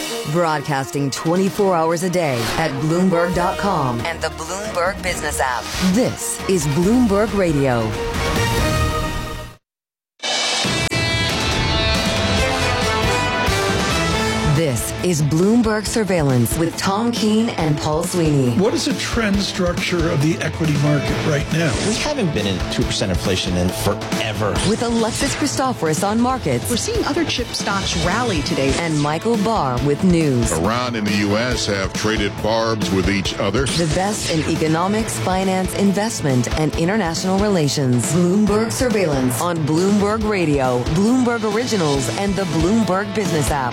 Broadcasting 24 hours a day at Bloomberg.com and the Bloomberg Business app. This is Bloomberg Radio. This is Bloomberg Surveillance with Tom Keene and Paul Sweeney. What is the trend structure of the equity market right now? We haven't been in 2% inflation in forever. With Alexis Christoforous on markets. We're seeing other chip stocks rally today. And Michael Barr with news. Iran and the U.S. have traded barbs with each other. The best in economics, finance, investment, and international relations. Bloomberg Surveillance on Bloomberg Radio, Bloomberg Originals, and the Bloomberg Business app.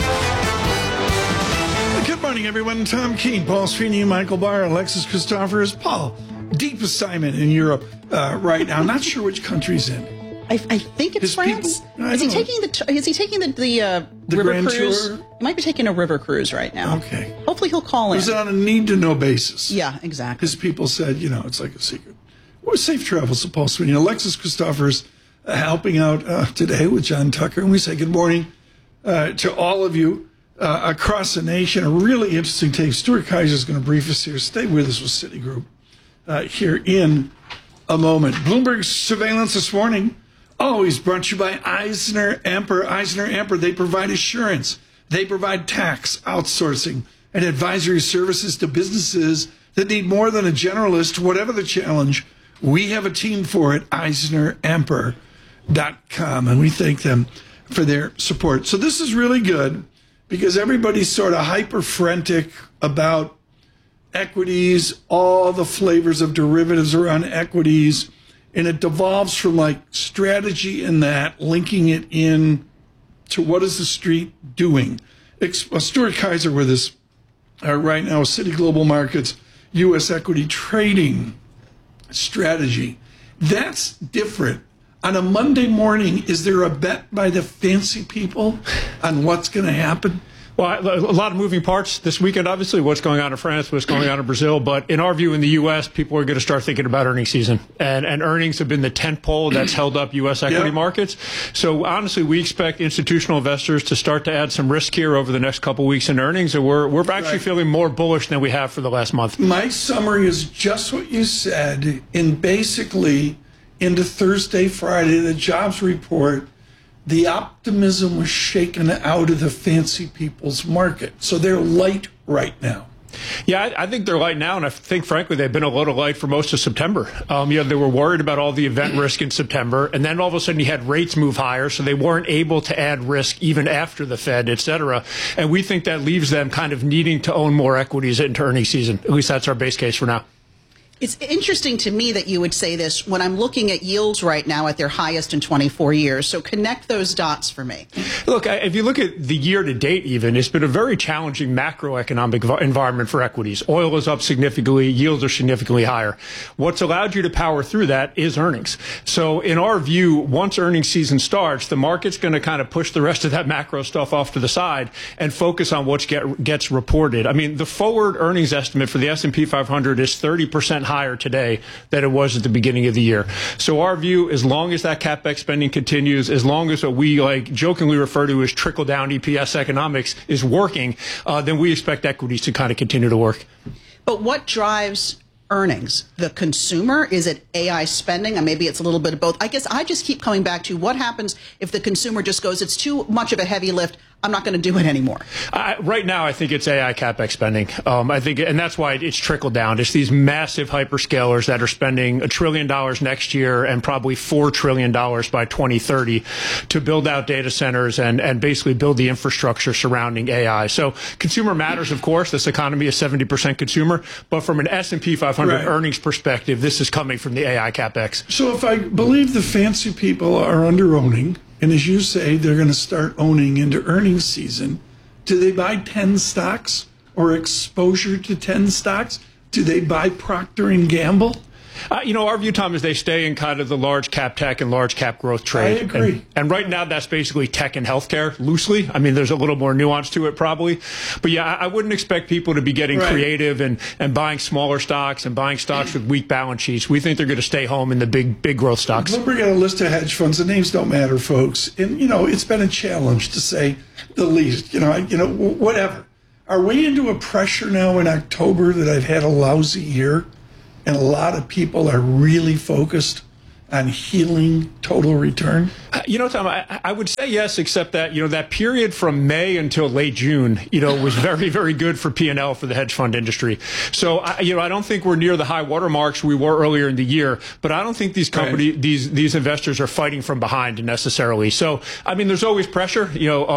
Good morning, everyone. Tom Keene, Paul Sweeney, Michael Barr, Alexis Christoforous. Paul, deep assignment in Europe right now. I'm not sure which country's in. I think it's France. Is he taking the river Grand cruise? Tour? He might be taking a river cruise right now. Okay. Hopefully he'll call in. Is it on a need-to-know basis? Yeah, exactly. Because people said, it's like a secret. Well, safe travels to Paul Sweeney. Alexis Christoforous helping out today with John Tucker. And we say good morning to all of you. Across the nation, a really interesting tape. Stuart Kaiser is going to brief us here. Stay with us with Citigroup here in a moment. Bloomberg Surveillance this morning, always brought to you by EisnerAmper. EisnerAmper, they provide assurance. They provide tax, outsourcing, and advisory services to businesses that need more than a generalist, whatever the challenge. We have a team for it, EisnerAmper.com, and we thank them for their support. So this is really good, because everybody's sort of hyper-frantic about equities, all the flavors of derivatives around equities, and it devolves from like strategy in that, linking it in to what is the street doing. Stuart Kaiser with us right now, Citi Global Markets, U.S. equity trading strategy. That's different. On a Monday morning, is there a bet by the fancy people on what's going to happen? Well, a lot of moving parts this weekend, obviously, what's going on in France, what's going on in Brazil. But in our view in the U.S., people are going to start thinking about earnings season. And earnings have been the tentpole that's held up U.S. equity markets. So, honestly, we expect institutional investors to start to add some risk here over the next couple weeks in earnings. And we're actually feeling more bullish than we have for the last month. My summary is just what you said. And basically, into Thursday, Friday, the jobs report, the optimism was shaken out of the fancy people's market. So they're light right now. Yeah, I think they're light now, and I think, frankly, they've been a little light for most of September. They were worried about all the event risk in September, and then all of a sudden you had rates move higher, so they weren't able to add risk even after the Fed, et cetera. And we think that leaves them kind of needing to own more equities into earnings season. At least that's our base case for now. It's interesting to me that you would say this when I'm looking at yields right now at their highest in 24 years. So connect those dots for me. Look, if you look at the year to date even, it's been a very challenging macroeconomic environment for equities. Oil is up significantly. Yields are significantly higher. What's allowed you to power through that is earnings. So in our view, once earnings season starts, the market's going to kind of push the rest of that macro stuff off to the side and focus on what gets reported. I mean, the forward earnings estimate for the S&P 500 is 30% higher today than it was at the beginning of the year. So our view, as long as that CapEx spending continues, as long as what we jokingly refer to as trickle-down EPS economics is working, then we expect equities to kind of continue to work. But what drives earnings? The consumer? Is it AI spending? And maybe it's a little bit of both. I guess I just keep coming back to what happens if the consumer just goes, it's too much of a heavy lift, I'm not going to do it anymore. Right now, I think it's AI CapEx spending. I think, and that's why it's trickled down. It's these massive hyperscalers that are spending $1 trillion next year and probably $4 trillion by 2030 to build out data centers and basically build the infrastructure surrounding AI. So consumer matters, of course. This economy is 70% consumer. But from an S&P 500 earnings perspective, this is coming from the AI CapEx. So if I believe the fancy people are under-owning, and as you say, they're going to start owning into earnings season, do they buy 10 stocks or exposure to 10 stocks? Do they buy Procter & Gamble? Our view, Tom, is they stay in kind of the large cap tech and large cap growth trade. I agree. And right now, that's basically tech and healthcare loosely. I mean, there's a little more nuance to it probably. But yeah, I wouldn't expect people to be getting creative and buying smaller stocks and buying stocks with weak balance sheets. We think they're going to stay home in the big growth stocks. Bloomberg got a list of hedge funds. The names don't matter, folks. And, it's been a challenge to say the least. Whatever. Are we into a pressure now in October that I've had a lousy year and a lot of people are really focused on healing total return? Tom, I would say yes, except that, that period from May until late June, was very, very good for P&L for the hedge fund industry. So, I don't think we're near the high water marks we were earlier in the year, but I don't think these companies, these investors are fighting from behind necessarily. So, there's always pressure.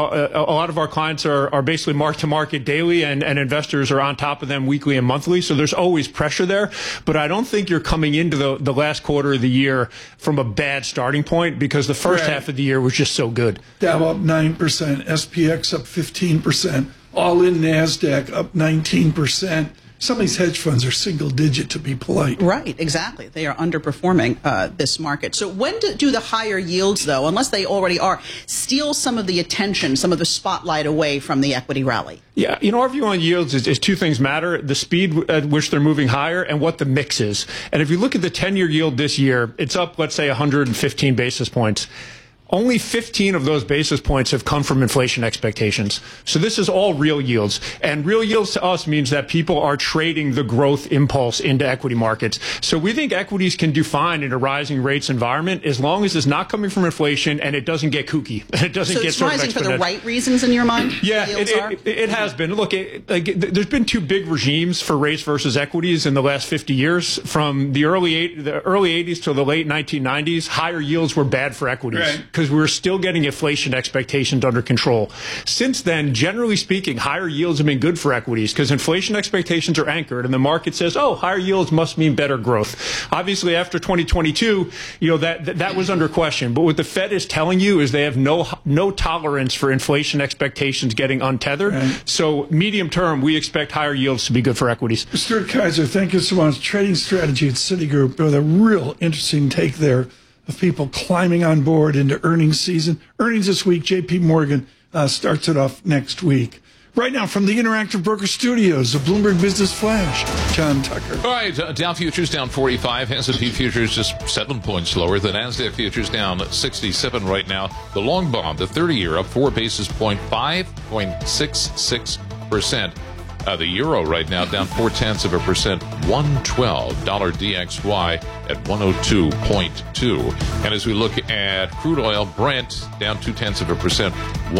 A lot of our clients are basically mark to market daily and investors are on top of them weekly and monthly. So there's always pressure there, but I don't think you're coming into the last quarter of the year from a bad starting point because the first half of the year was just so good. Dow up 9%, SPX up 15%, all in NASDAQ up 19%. Some of these hedge funds are single digit, to be polite. Right, exactly. They are underperforming this market. So when do the higher yields, though, unless they already are, steal some of the attention, some of the spotlight away from the equity rally? Yeah, our view on yields is two things matter: the speed at which they're moving higher and what the mix is. And if you look at the 10-year yield this year, it's up, let's say, 115 basis points. Only 15 of those basis points have come from inflation expectations. So this is all real yields. And real yields to us means that people are trading the growth impulse into equity markets. So we think equities can do fine in a rising rates environment as long as it's not coming from inflation and it doesn't get kooky. It doesn't get sort of exponential. So it's rising for the right reasons in your mind? Yeah, it has been. Look, there's been two big regimes for rates versus equities in the last 50 years. From the early 80s to the late 1990s, higher yields were bad for equities. Right. Because we were still getting inflation expectations under control. Since then, generally speaking, higher yields have been good for equities because inflation expectations are anchored and the market says, oh, higher yields must mean better growth. Obviously, after 2022, that was under question. But what the Fed is telling you is they have no tolerance for inflation expectations getting untethered. Right. So medium term, we expect higher yields to be good for equities. Stuart Kaiser, thank you so much. Trading strategy at Citigroup with a real interesting take there of people climbing on board into earnings season. Earnings this week, J.P. Morgan starts it off next week. Right now from the Interactive Broker Studios, the Bloomberg Business Flash, John Tucker. All right, Dow futures down 45, S&P futures just 7 points lower. The NASDAQ futures down 67 right now. The long bond, the 30-year, up 4 basis points, 5.66%. The euro right now down 0.4%, 112. Dollar DXY at 102.2. And as we look at crude oil, Brent down 0.2%,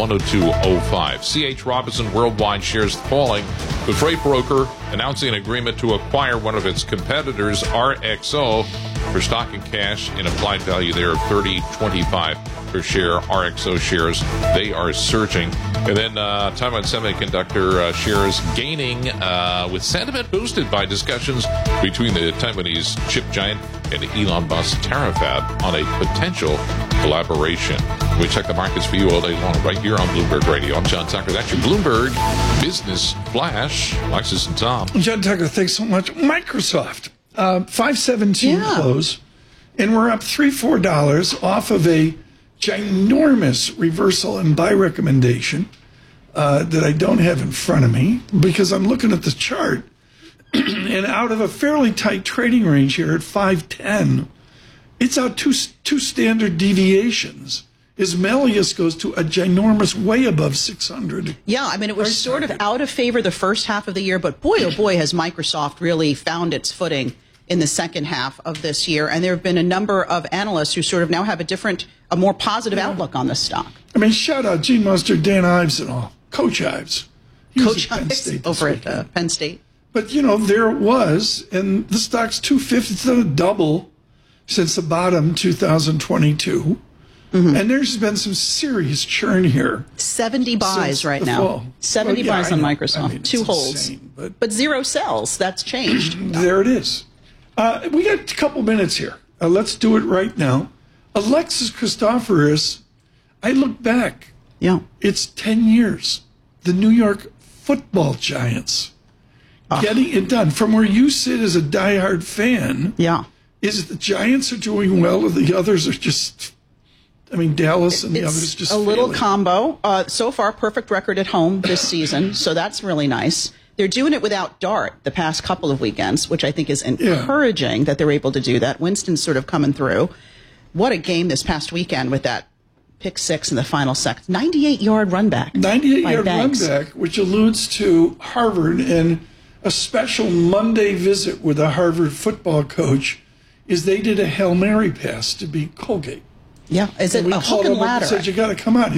102.05. C.H. Robinson Worldwide shares falling. The freight broker announcing an agreement to acquire one of its competitors, RXO, for stock and cash in applied value there of $30.25 per share. RXO shares, they are surging. And then Taiwan Semiconductor shares gaining with sentiment boosted by discussions between the Taiwanese chip giant and Elon Musk's Terafab on a potential collaboration. We check the markets for you all day long right here on Bloomberg Radio. I'm John Tucker. That's your Bloomberg Business Flash. Alexis and Tom. John Tucker, thanks so much. Microsoft, 517 close, and we're up $3-4 off of a ginormous reversal and buy recommendation that I don't have in front of me because I'm looking at the chart. And out of a fairly tight trading range here at 510, it's out two standard deviations. Ismelius goes to a ginormous way above 600. Yeah, it was sort of out of favor the first half of the year, but boy, oh boy, has Microsoft really found its footing in the second half of this year. And there have been a number of analysts who sort of now have a more positive outlook on the stock. Shout out Gene Mustard, Dan Ives and all. Coach Ives. Coach Ives over at Penn State. But, there it was, and the stock's 250. It's done a double since the bottom 2022. Mm-hmm. And there's been some serious churn here. 70 buys right now. Fall. 70 buys on Microsoft. 2 holds. Insane, but 0 sells. That's changed. There it is. We got a couple minutes here. Let's do it right now. Alexis Christoforous, I look back. Yeah. It's 10 years. The New York Football Giants getting it done. From where you sit as a diehard fan, is it the Giants are doing well or the others are just, Dallas and the others just a little combo. So far, perfect record at home this season, so that's really nice. They're doing it without Dart the past couple of weekends, which I think is encouraging that they're able to do that. Winston's sort of coming through. What a game this past weekend with that pick six in the final second. 98-yard run back. 98-yard run back, which alludes to Harvard, and a special Monday visit with a Harvard football coach is they did a Hail Mary pass to beat Colgate. Yeah, is it a hook and ladder? Said, you got to come out.